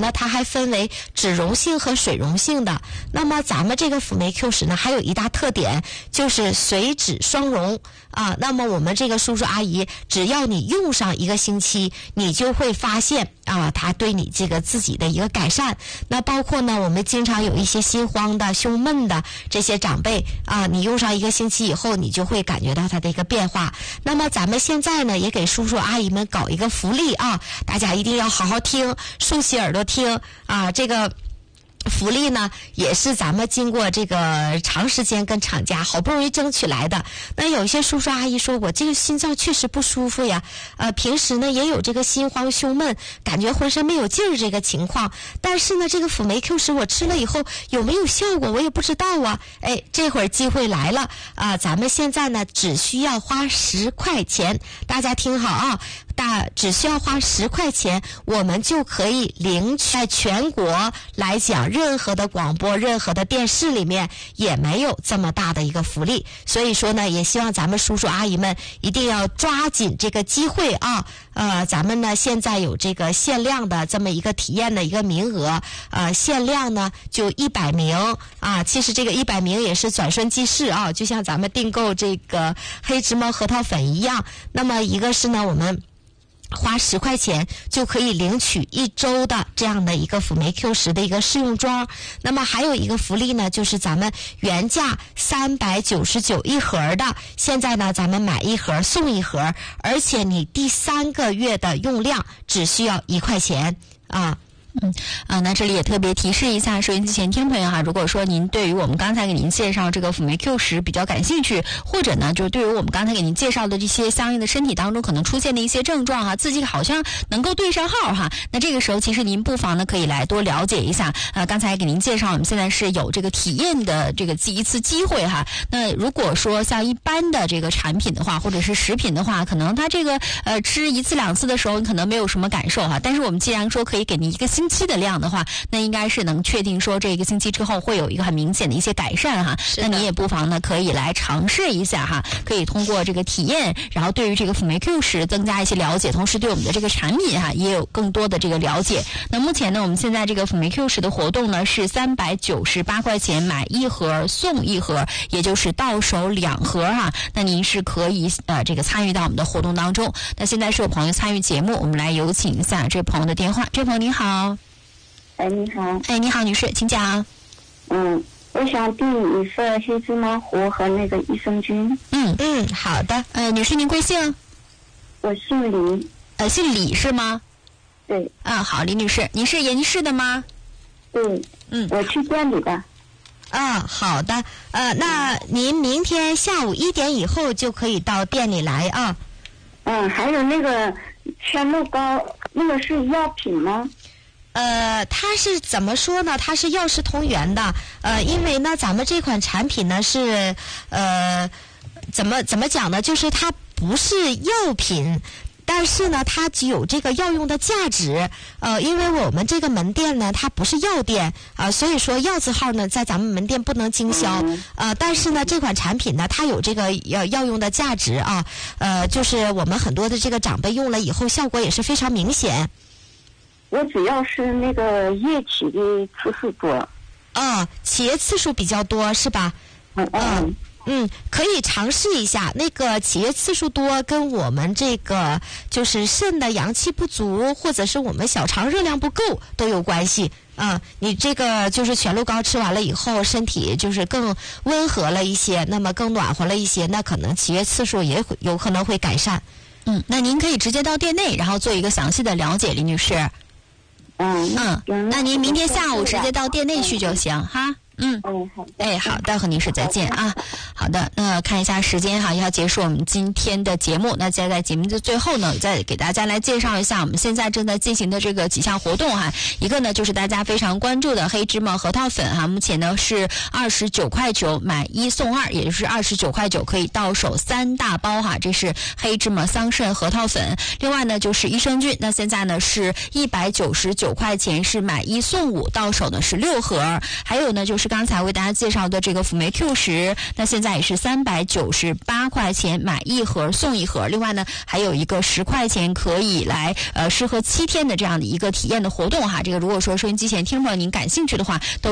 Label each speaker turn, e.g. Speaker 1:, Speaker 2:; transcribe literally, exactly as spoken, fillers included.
Speaker 1: 呢，它还分为脂溶性和水溶性的。那么咱们这个辅酶 Q 十呢，还有一大特点，就是水脂双溶啊。那么我们这个叔叔阿姨，只要你用上一个星期，你就会发现啊，它对你这个自己的一个改善。那包括呢，我们经常有一些心慌的、胸闷的这些长辈啊，你用上一个星期以后，你就会感觉到它的一个变化。那么咱们现在呢，也给叔叔阿姨们搞一个福利啊，大家一定要好好听，竖起耳朵听啊，这个福利呢，也是咱们经过这个长时间跟厂家好不容易争取来的。那有些叔叔阿姨说，我这个心脏确实不舒服呀，呃，平时呢也有这个心慌胸闷，感觉浑身没有劲儿这个情况，但是呢，这个辅酶 Q 十我吃了以后有没有效果，我也不知道啊。哎，这会儿机会来了啊、呃！咱们现在呢，只需要花十块钱，大家听好啊。大只需要花十块钱，我们就可以领取，在全国来讲，任何的广播、任何的电视里面也没有这么大的一个福利。所以说呢，也希望咱们叔叔阿姨们一定要抓紧这个机会啊！呃，咱们呢现在有这个限量的这么一个体验的一个名额，呃，限量呢就一百名啊。其实这个一百名也是转瞬即逝啊，就像咱们订购这个黑芝麻核桃粉一样。那么一个是呢，我们花十块钱就可以领取一周的这样的一个辅酶 Q 十的一个试用装。那么还有一个福利呢，就是咱们原价三百九十九一盒的，现在呢咱们买一盒送一盒，而且你第三个月的用量只需要一块钱啊。
Speaker 2: 嗯啊，那这里也特别提示一下收音机前听朋友哈，如果说您对于我们刚才给您介绍这个辅酶 Q 十比较感兴趣，或者呢，就对于我们刚才给您介绍的这些相应的身体当中可能出现的一些症状哈，自己好像能够对上号哈，那这个时候其实您不妨呢可以来多了解一下。呃，刚才给您介绍，我们现在是有这个体验的这个一次机会哈。那如果说像一般的这个产品的话，或者是食品的话，可能它这个呃吃一次两次的时候，你可能没有什么感受哈。但是我们既然说可以给您一个新星期的量的话，那应该是能确定说这个星期之后会有一个很明显的一些改善哈。那你也不妨呢可以来尝试一下哈，可以通过这个体验，然后对于这个辅酶 Q 十增加一些了解，同时对我们的这个产品哈也有更多的这个了解。那目前呢，我们现在这个辅酶 Q 十的活动呢是三百九十八块钱买一盒送一盒，也就是到手两盒哈。那您是可以呃这个参与到我们的活动当中。那现在是有朋友参与节目，我们来有请一下这朋友的电话。这朋友您好。
Speaker 3: 哎，你好。
Speaker 2: 哎，你好，女士，请讲。
Speaker 3: 嗯，我想订一份黑芝麻糊和那个益生菌。
Speaker 2: 嗯
Speaker 1: 嗯，好的。
Speaker 2: 呃，女士，您贵姓？
Speaker 3: 我姓李。
Speaker 2: 呃，姓李是吗？
Speaker 3: 对。
Speaker 2: 啊，好，李女士，您是延吉市的吗？
Speaker 3: 对。
Speaker 2: 嗯，
Speaker 3: 我去店里的。
Speaker 1: 啊，好的。呃，那您明天下午一点以后就可以到店里来啊。
Speaker 3: 嗯，还有那个全乐高，那个是药品吗？
Speaker 1: 呃，它是怎么说呢？它是药食同源的。呃，因为呢，咱们这款产品呢是呃，怎么怎么讲呢？就是它不是药品，但是呢，它具有这个药用的价值。呃，因为我们这个门店呢，它不是药店啊、呃，所以说药字号呢，在咱们门店不能经销。呃，但是呢，这款产品呢，它有这个药药用的价值啊。呃，就是我们很多的这个长辈用了以后，效果也是非常明显。
Speaker 3: 我主要是那个液体的次数多。
Speaker 1: 啊，起液次数比较多是吧？
Speaker 3: 嗯嗯
Speaker 1: 嗯，可以尝试一下。那个起液次数多跟我们这个就是肾的阳气不足，或者是我们小肠热量不够都有关系。啊，你这个就是全鹿膏吃完了以后，身体就是更温和了一些，那么更暖和了一些，那可能起液次数也会有可能会改善。
Speaker 2: 嗯，那您可以直接到店内，然后做一个详细的了解，李女士。
Speaker 3: 嗯
Speaker 2: 嗯，那您明天下午直接到店内去就行哈。嗯，
Speaker 3: 嗯，好的，
Speaker 2: 哎，好的，和女士再见啊。好的，那看一下时间哈，要结束我们今天的节目。那接在节目的最后呢，再给大家来介绍一下我们现在正在进行的这个几项活动哈。一个呢就是大家非常关注的黑芝麻核桃粉哈，目前呢是二十九块九买一送二，也就是二十九块九可以到手三大包哈。这是黑芝麻桑葚核桃粉。另外呢就是益生菌，那现在呢是一百九十九块钱是买一送五，到手呢是六盒。还有呢就是刚才为大家介绍的这个辅酶 Q 十，那现在在是三百九十八块钱买一盒送一盒。另外呢，还有一个十块钱可以来呃适合七天的这样的一个体验的活动哈。这个如果说收音机前听众朋友您感兴趣的话，都